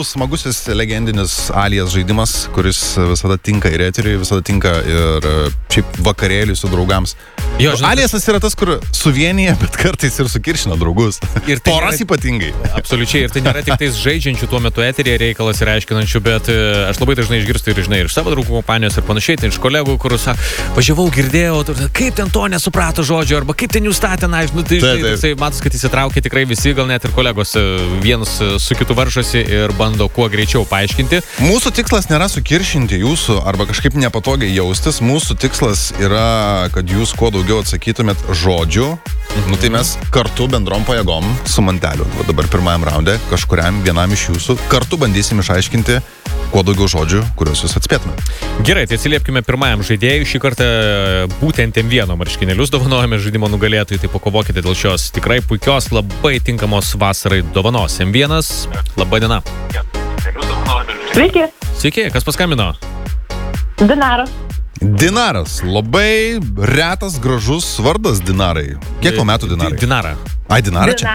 smagusis legendinis Alias žaidimas, kuris visada tinka ir eteriui, visada tinka ir šiaip vakarėliui su draugams. Jo, žinot, Aliasas yra tas, kur suvienyje, bet kartais ir sukiršina draugus. Ir tai poras nėra, ypatingai. Absoliučiai. Ir tai nėra tik tais žaidžiančių tuo metu eterėje reikalas ir aiškinančių, bet aš labai dažnai išgirstu ir, žinai, iš savo draugų kompanijos ir panašiai, tai iš kolegų, kur sako, važiavau, girdėjau, kaip ten to nesuprato žodžio, arba kaip ten jūs statė, na, žinai, tai žinai, matos, kad įsitraukia tikrai visi, gal net ir kolegos vienas su kitu varžosi ir bando kuo greičiau paaiškinti. Mūsų tikslas nėra sukiršinti jūsų arba kažkaip nepatogiai jaustis. Mūsų tikslas yra, kad jūs kuo daugiau atsakytumėt žodžių. Nu tai mes kartu bendrom pajėgom su Manteliu, dabar pirmajam raunde, kažkuriam vienam iš jūsų, kartu bandysim išaiškinti kuo daugiau žodžių, kuriuos jūs atspėtumėt. Gerai, tai atsiliepkime pirmajam žaidėjui. Šį kartą būtent M1 marškinėlius dovanojame žaidimo nugalėtojui, tai pakovokite dėl šios tikrai puikios, labai tinkamos vasarai dovanos. M1, laba diena. Sveiki. Sveiki, kas paskambino? Dinaras. Dinaras, labai retas, gražus vardas Dinarai. Kiek tau metų Dinarai? Dinara. Ai, Dinara čia?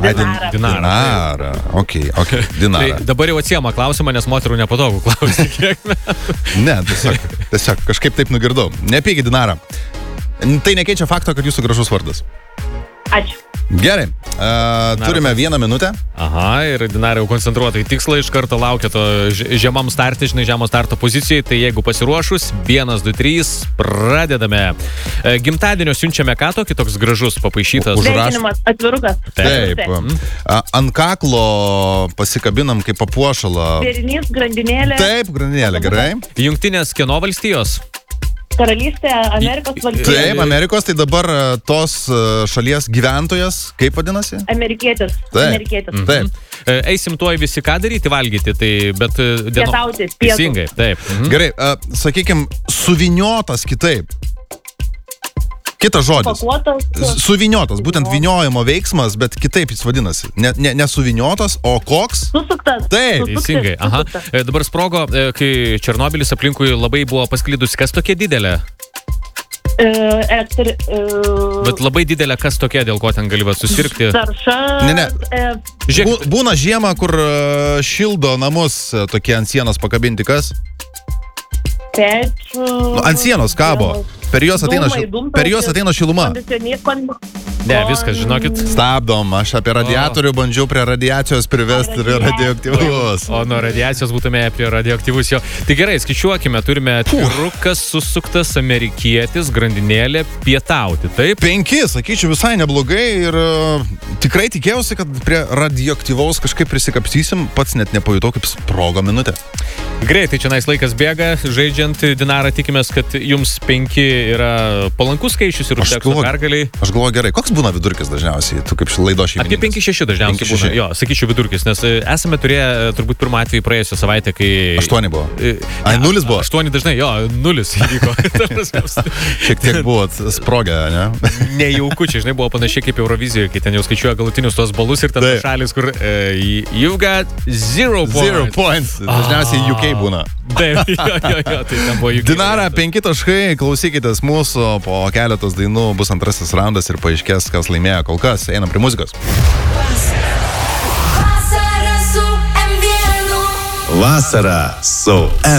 Dinara. Ok, Dinara. Tai dabar jau atsiema klausimą, nes moterų nepatogu klausyti, kiek metų. Ne, tiesiog kažkaip taip nugirdau. Nepykit, Dinara. Tai nekeičia fakto, kad jūsų gražus vardas. Ačiū. Gerai, turime 1 minutę. Aha, ir Dinara jau koncentruotai tikslą iš karto laukia to žemam startui, žinai, žemo starto pozicijai, tai jeigu pasiruošus, 1, 2, 3, pradedame. Gimtadienio siunčiame ką tokį toks gražus papaišytas. Sveikinimas, atvirukas. Taip. Ant kaklo pasikabinam kaip papuošalą. Vėrinys, grandinėlė. Taip, grandinėlė, gerai. Jungtinės kieno valstijos? Karalystė, Amerikos valstybė. Taip, Amerikos, tai dabar tos šalies gyventojas, kaip vadinasi? Amerikietis. Taip. Amerikietis. Taip. Eisim tuoj visi ką daryti, valgyti, tai, bet... Pietauti, pietų. Teisingai, taip. Gerai, sakykim, suviniotas kitaip. Kitas žodis. Pakuotas. Suviniotas, būtent vyniojimo veiksmas, bet kitaip jis vadinasi. Ne suviniotas, o koks? Susuktas. Taip. Teisingai, aha. Dabar sprogo, kai Černobylis aplinkui labai buvo pasklidusi, kas tokia didelė? Bet labai didelė, kas tokia, dėl ko ten gali susirgti? Tarša. Ne. Būna žiemą, kur šildo namus tokie ant sienos pakabinti, kas? Ant sienos kabo. Per juos ateina šiluma. Ne, viskas, žinokit. Stabdom, aš apie radiatorių bandžiau prie radiacijos privesti ir radioaktyvus. O nuo radiacijos būtume prie radioaktyvus jo. Tai gerai, skaičiuokime, turime atvirukas, susuktas, amerikietis, grandinėlė, pietauti, taip? 5, sakyčiau, visai neblogai ir tikrai tikėjausi, kad prie radioaktyvaus kažkaip prisikapstysim, pats net nepajutau kaip sprogo minutė. Greitai, čia nais laikas bėga, žaidžiant Dinarą, tikimės, kad jums 5 yra palankus skaičius ir užteks pergaliai. Aš galvoju gerai, koks būna vidurkis dažniausiai, tu kaip laido šeimininkas? Apie 5-6 dažniausiai būna, jo, sakyčiau vidurkis, nes esame turėję turbūt pirmą atvejį praėjusią savaitę, kai... 8 buvo. Ai, 0 buvo? 8 dažnai, jo, 0 įvyko. Šiek tiek buvo sprogę, ne? Nejauku, čia, žinai, buvo panašiai kaip Eurovizijoje, kai ten jau skaičiuoja galutinius tos balus ir ten šalis, kur you've got 0 points. 0 points. Dažniausiai UK būna. Taip, jo, tai ten buvo UK. Dinara, 5 taškai, klausykitės mūsų, po keletos dainų bus antrasis raundas ir paaiškės, kas laimėjo. Kol kas, einam prie muzikos. Vasara su M1.